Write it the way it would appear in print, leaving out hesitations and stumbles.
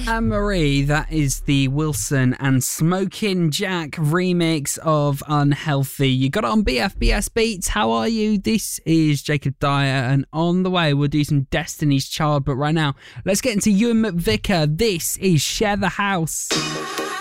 Anne-Marie, that is the Wilson and Smoking Jack remix of Unhealthy. You got it on BFBS Beats. How are you? This is Jacob Dyer, and on the way we'll do some Destiny's Child, but right now let's get into Ewan McVicker. This is Share the House.